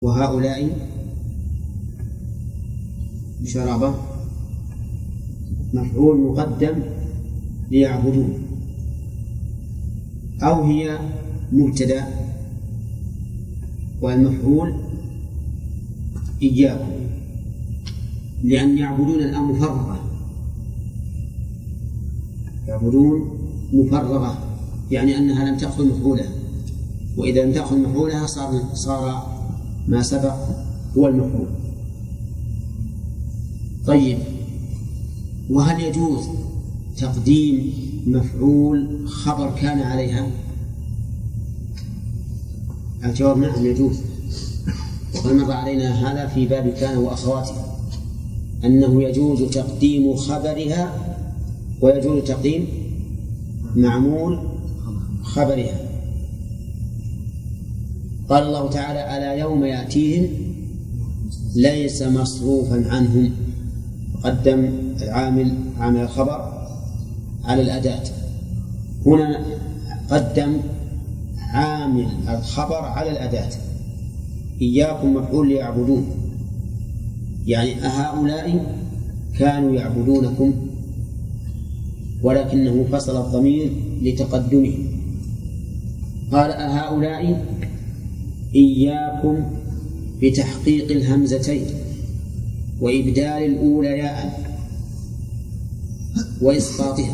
وهؤلاء شرابة مفعول مقدم ليعبدون، أو هي مبتدأ والمفعول إياكم، لأن يعبدون الآن مفرغة، يعبدون مفرغة يعني أنها لم تأخذ مفعولها، وإذا لم تأخذ مفعولها صار ما سبق هو المفعول. طيب، وهل يجوز تقديم مفعول خبر كان عليها؟ الجواب نعم يجوز، وقد مر علينا هذا في باب كان وأخواتها، أنه يجوز تقديم خبرها ويجوز تقديم معمول خبرها. قال الله تعالى: ألا يوم يأتيهم ليس مصروفا عنهم، قدم العامل عامل الخبر على الأداة، هنا قدم عامل الخبر على الأداة. إياكم مفعول ليعبدون، يعني أهؤلاء كانوا يعبدونكم، ولكنه فصل الضمير لتقدمه، قال أهؤلاء إياكم بتحقيق الهمزتين وإبدال الأولى ياء وإسقاطها.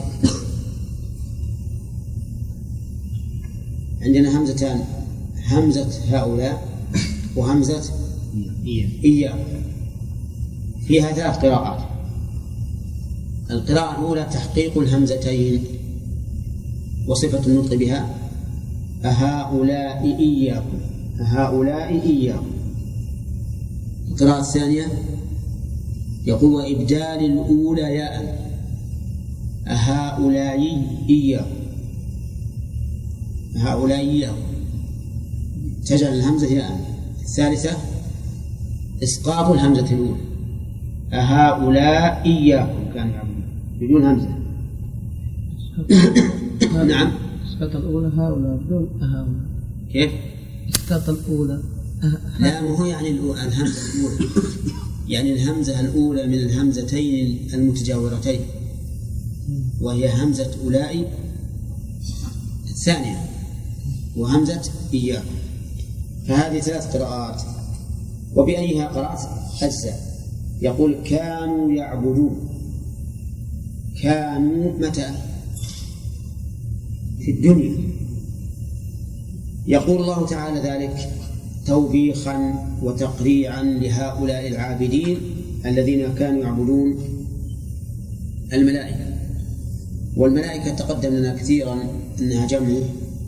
عندنا همزتان، همزة هؤلاء وهمزة إياكم، فيها 3 قراءات. القراءة الأولى تحقيق الهمزتين وصفة النطق بها أهؤلاء إياكم، أهؤلاء إياكم. القراءة الثانية يقول وإبدال الأولى ياء أهؤلاء إياكم، أهؤلاء إياكم، تجعل الهمزة ياء. الثالثة إسقاط الهمزة الأولى أهؤلاء إياكم، كان يعبدون بدون همزة. نعم، إسقاط الأولى هؤلاء بدون أهؤلاء. كيف؟ إسقاط الأولى لا، مو يعني الهمزة الأولى، يعني الهمزة الأولى من الهمزتين المتجاورتين، وهي همزة أولئك الثانية وهمزة إياكم. فهذه 3 قراءات، وبأيها قرأت أجزاء. يقول كانوا يعبدون، كانوا متى؟ في الدنيا. يقول الله تعالى ذلك توبيخا وتقريعا لهؤلاء العابدين الذين كانوا يعبدون الملائكة. والملائكة تقدم لنا كثيرا أنها جمع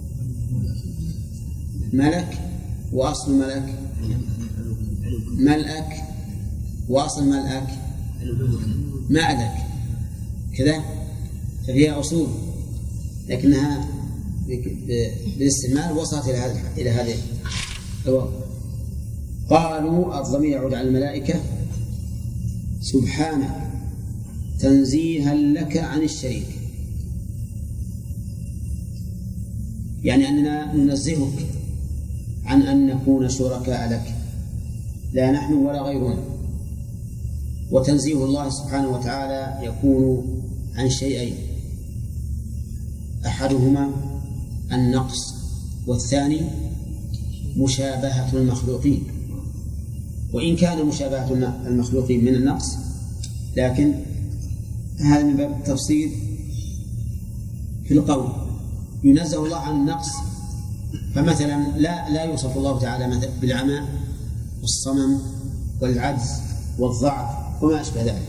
ملك، وأصل ملك ملأك، وأصل ملأك مألك، كذا، ففيها أصول، لكنها بالاستعمال وصلت إلى هذه الوضع. قالوا الضمير يعود على الملائكة سبحانك تنزيها لك عن الشريك، يعني أننا ننزهك عن أن نكون شركاء لك، لا نحن ولا غيرنا. وتنزيه الله سبحانه وتعالى يكون عن شيئين، أحدهما النقص، والثاني مشابهة المخلوقين. وإن كان مشابهة المخلوقين من النقص، لكن هذا من باب التفصيل في القول. ينزه الله عن النقص، فمثلا لا يوصف الله تعالى بالعمى والصمم والعجز والضعف وما أشبه ذلك.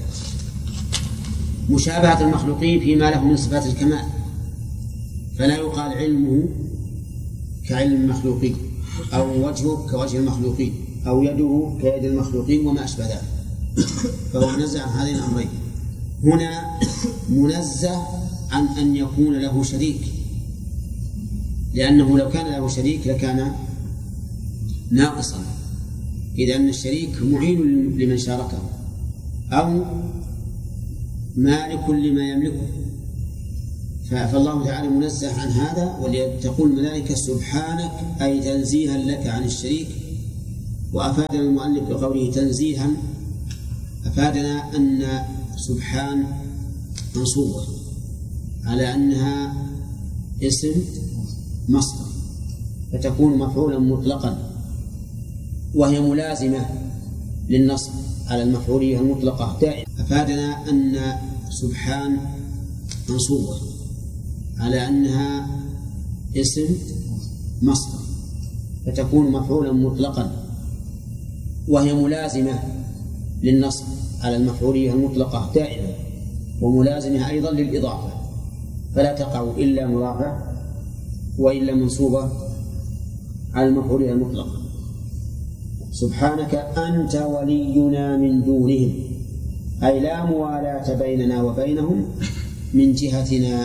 مشابهة المخلوقين فيما له من صفات الكمال، فلا يقال علمه كعلم المخلوقين، أو وجهه كوجه المخلوقين، أو يده كيد المخلوقين وما أشبه ذلك، فهو منزه عن هذين الأمرين. هنا منزه عن أن يكون له شريك، لأنه لو كان له شريك لكان ناقصا، إذا أن الشريك معين لمن شاركه أو مالك لما يملكه، فالله تعالى منزه عن هذا. ولتقول الملائكة سبحانك أي تنزيها لك عن الشريك وأفادنا المؤلف بقوله تنزيها، أفادنا أن سبحان منصوبة على أنها اسم مصدر فتكون مفعولا مطلقا، وهي ملازمة للنصب على المفعولية المطلقة دائما. أفادنا أن سبحان منصوبة على أنها اسم مصدر فتكون مفعولا مطلقا، وهي ملازمة للنصب على المفعولية المطلقة دائما، وملازمة أيضا للإضافة، فلا تقع إلا مضافة وإلا منصوبة على المفعولية المطلقة. سبحانك أنت ولينا من دونهم، أي لا موالاة بيننا وبينهم من جهتنا،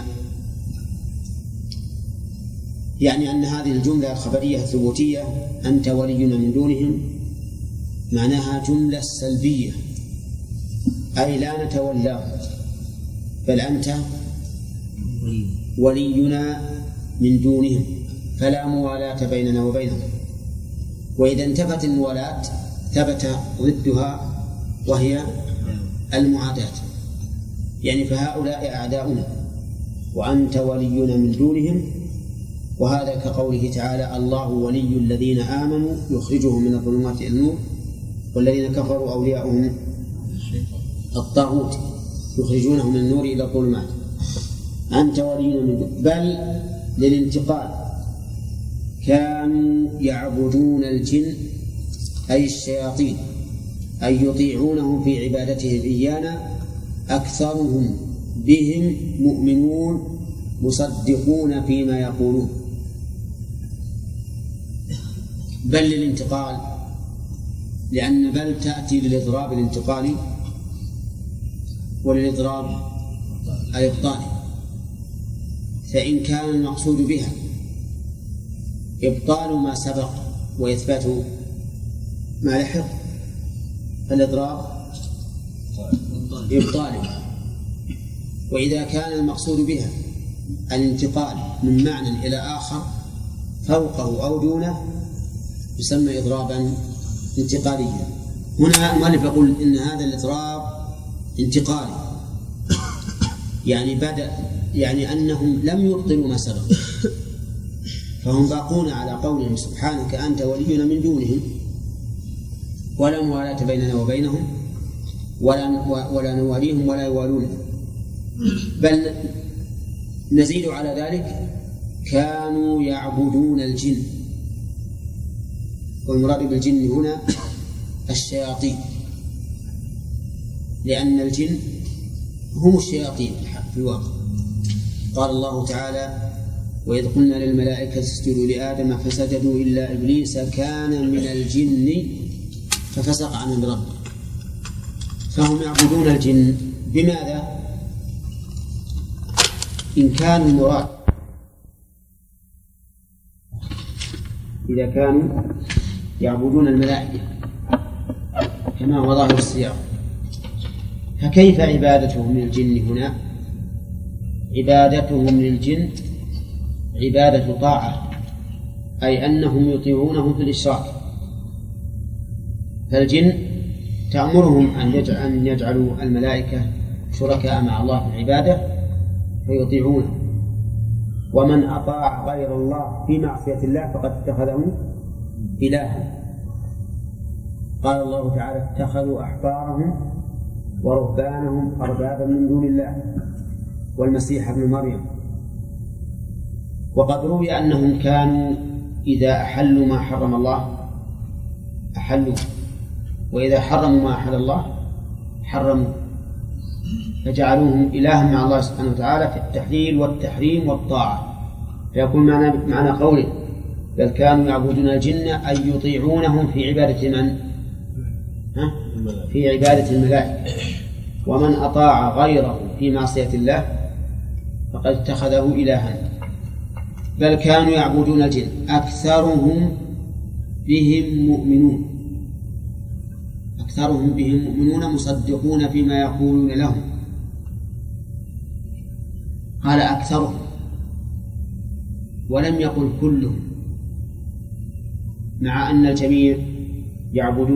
يعني أن هذه الجملة الخبرية الثبوتية أنت ولينا من دونهم معناها جملة سلبية، أي لا نتولاه، بل أنت ولينا من دونهم، فلا موالاة بيننا وبينهم. وإذا انتفت الموالاة ثبت ضدها وهي المعاداة، يعني فهؤلاء أعداؤنا وأنت ولينا من دونهم. وهذا كقوله تعالى الله ولي الذين آمنوا يخرجهم من الظلمات إلى النور والذين كفروا أولياؤهم الطاغوت يخرجونهم من النور إلى الظلمات. أنت ولينا من دونهم، بل للانتقال كانوا يعبدون الجن أي الشياطين، أي يطيعونهم في عبادتهم إيانا، أكثرهم بهم مؤمنون مصدقون فيما يقولون. بل للانتقال، لأن بل تأتي للإضراب الانتقالي وللإضراب الإبطالي، فإن كان المقصود بها إبطال ما سبق وإثبات ما لحق فالإضراب إبطاله، وإذا كان المقصود بها الانتقال من معنى إلى آخر فوقه أو دونه يسمى إضرابا انتقاليا. هنا المؤلف يقول إن هذا الإضراب انتقالي، يعني أنهم لم يبطلوا ما سبق، فهم باقون على قولهم سبحانك أنت ولينا من دونهم، ولا موالاة بيننا وبينهم، ولا نواليهم ولا يوالوننا، بل نزيد على ذلك كانوا يعبدون الجن، والمراد بالجن هنا الشياطين، لأن الجن هم الشياطين في الواقع. قال الله تعالى وإذ قلنا للملائكة اسجدوا لآدم فسجدوا إلا إبليس كان من الجن ففسق عن أمر ربه. فهم يعبدون الجن بماذا؟ إن كان المراد إذا كانوا يعبدون الملائكة كما هو ظاهر السياق، فكيف عبادتهم للجن هنا؟ عبادتهم للجن عبادة طاعة، أي أنهم يطيعونهم في الإشراك، فالجن تأمرهم أن يجعلوا الملائكة شركاء مع الله في العبادة فيطيعونه، ومن أطاع غير الله في معصية الله فقد اتخذه إلها. قال الله تعالى اتخذوا أحبارهم ورهبانهم أربابا من دون الله والمسيح ابن مريم. وقد روي أنهم كانوا إذا أحلوا ما حرم الله أحلوا، وإذا حرموا ما أحل الله حرموا، فجعلوهم إلها مع الله سبحانه وتعالى في التحليل والتحريم والطاعة. فيكون معنى قوله بل كانوا يعبدون الجن أي يطيعونهم في عبادة من؟ في عبادة الملائكة. ومن أطاع غيره في معصية الله فقد اتخذه إلها. بل كانوا يعبدون الجن أكثرهم بهم مؤمنون، أكثرهم بهم مؤمنون مصدقون فيما يقولون لهم. قال أكثرهم ولم يقل كلهم، مع أن الجميع يعبدون